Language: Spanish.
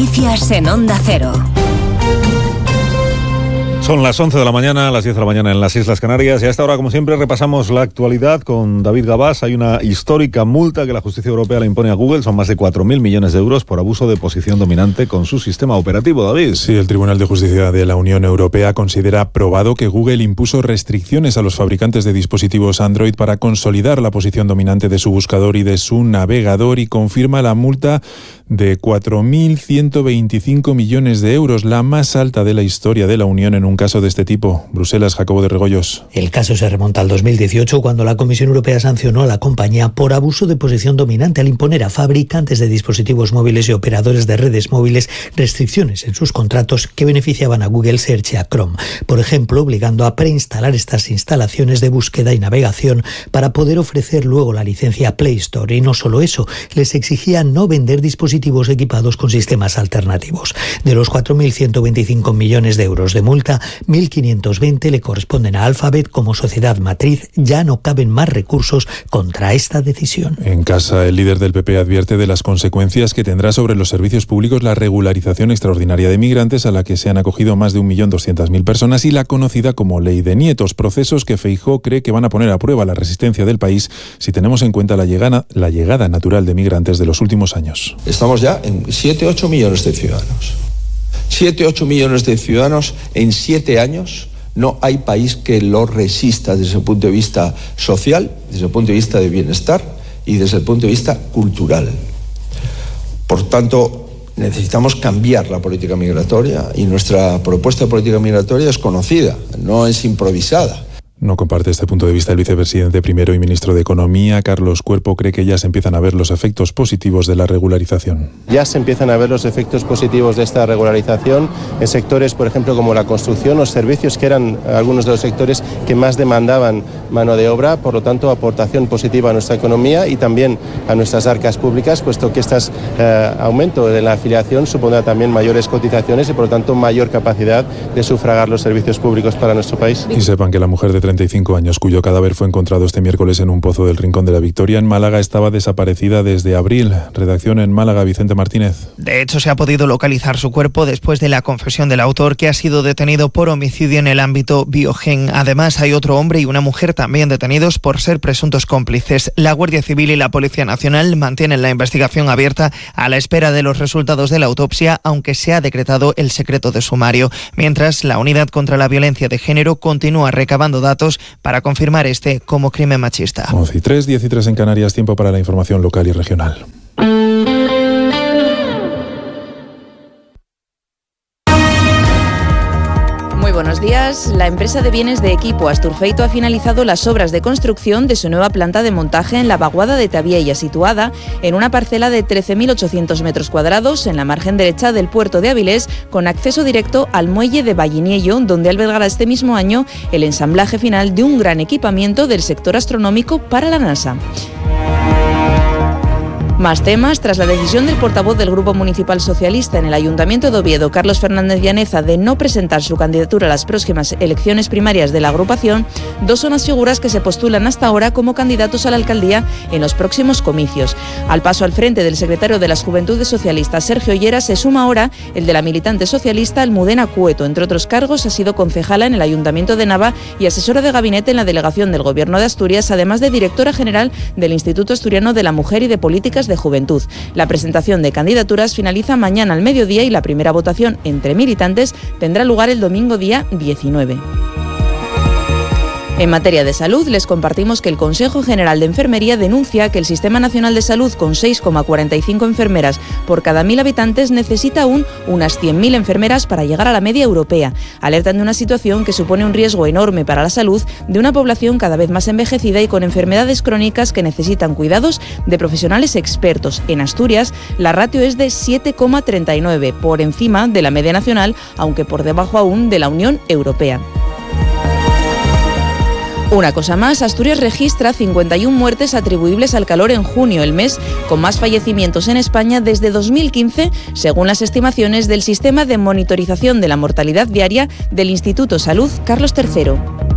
Noticias en Onda Cero. Son las 11 de la mañana, las 10 de la mañana en las Islas Canarias, y a esta hora, como siempre, repasamos la actualidad con David Gabás. Hay una histórica multa que la justicia europea le impone a Google, son más de 4.000 millones de euros por abuso de posición dominante con su sistema operativo, David. Sí, el Tribunal de Justicia de la Unión Europea considera probado que Google impuso restricciones a los fabricantes de dispositivos Android para consolidar la posición dominante de su buscador y de su navegador, y confirma la multa de 4.125 millones de euros, la más alta de la historia de la Unión en un caso de este tipo. Bruselas, Jacobo de Regoyos. El caso se remonta al 2018, cuando la Comisión Europea sancionó a la compañía por abuso de posición dominante al imponer a fabricantes de dispositivos móviles y operadores de redes móviles restricciones en sus contratos que beneficiaban a Google Search y a Chrome. Por ejemplo, obligando a preinstalar estas instalaciones de búsqueda y navegación para poder ofrecer luego la licencia Play Store. Y no solo eso, les exigía no vender dispositivos equipados con sistemas alternativos. De los 4.125 millones de euros de multa, 1.520 le corresponden a Alphabet como sociedad matriz. Ya no caben más recursos contra esta decisión. En casa, el líder del PP advierte de las consecuencias que tendrá sobre los servicios públicos la regularización extraordinaria de migrantes, a la que se han acogido más de 1.200.000 personas, y la conocida como Ley de Nietos, procesos que Feijóo cree que van a poner a prueba la resistencia del país si tenemos en cuenta la llegada natural de migrantes de los últimos años. Estamos ya en 7-8 millones de ciudadanos. 7-8 millones de ciudadanos en 7 años. No hay país que lo resista desde el punto de vista social, desde el punto de vista de bienestar y desde el punto de vista cultural. Por tanto, necesitamos cambiar la política migratoria, y nuestra propuesta de política migratoria es conocida, no es improvisada. No comparte este punto de vista el vicepresidente primero y ministro de Economía, Carlos Cuerpo. Cree que ya se empiezan a ver los efectos positivos de la regularización. Ya se empiezan a ver los efectos positivos de esta regularización en sectores, por ejemplo, como la construcción o servicios, que eran algunos de los sectores que más demandaban mano de obra. Por lo tanto, aportación positiva a nuestra economía y también a nuestras arcas públicas, puesto que este aumento de la afiliación supondrá también mayores cotizaciones y, por lo tanto, mayor capacidad de sufragar los servicios públicos para nuestro país. Y sepan que la mujer de 35 años, cuyo cadáver fue encontrado este miércoles en un pozo del Rincón de la Victoria, en Málaga, estaba desaparecida desde abril. Redacción en Málaga, Vicente Martínez. De hecho, se ha podido localizar su cuerpo después de la confesión del autor, que ha sido detenido por homicidio en el ámbito Biogen. Además, hay otro hombre y una mujer también detenidos por ser presuntos cómplices. La Guardia Civil y la Policía Nacional mantienen la investigación abierta a la espera de los resultados de la autopsia, aunque se ha decretado el secreto de sumario. Mientras, la Unidad contra la Violencia de Género continúa recabando datos para confirmar este como crimen machista. 11:03, 10:03 en Canarias, tiempo para la información local y regional. Muy buenos días. La empresa de bienes de equipo Asturfeito ha finalizado las obras de construcción de su nueva planta de montaje en la vaguada de Tabiella, situada en una parcela de 13.800 metros cuadrados en la margen derecha del puerto de Avilés, con acceso directo al muelle de Valliniello, donde albergará este mismo año el ensamblaje final de un gran equipamiento del sector astronómico para la NASA. Más temas. Tras la decisión del portavoz del Grupo Municipal Socialista en el Ayuntamiento de Oviedo, Carlos Fernández Llaneza, de no presentar su candidatura a las próximas elecciones primarias de la agrupación, dos son las figuras que se postulan hasta ahora como candidatos a la alcaldía en los próximos comicios. Al paso al frente del secretario de las Juventudes Socialistas, Sergio Lleras, se suma ahora el de la militante socialista Almudena Cueto. Entre otros cargos, ha sido concejala en el Ayuntamiento de Nava y asesora de gabinete en la delegación del Gobierno de Asturias, además de directora general del Instituto Asturiano de la Mujer y de Políticas de Juventud. La presentación de candidaturas finaliza mañana al mediodía y la primera votación entre militantes tendrá lugar el domingo día 19. En materia de salud, les compartimos que el Consejo General de Enfermería denuncia que el Sistema Nacional de Salud, con 6,45 enfermeras por cada 1.000 habitantes, necesita aún unas 100.000 enfermeras para llegar a la media europea. Alertan de una situación que supone un riesgo enorme para la salud de una población cada vez más envejecida y con enfermedades crónicas que necesitan cuidados de profesionales expertos. En Asturias, la ratio es de 7,39, por encima de la media nacional, aunque por debajo aún de la Unión Europea. Una cosa más, Asturias registra 51 muertes atribuibles al calor en junio, el mes con más fallecimientos en España desde 2015, según las estimaciones del Sistema de Monitorización de la Mortalidad Diaria del Instituto Salud Carlos III.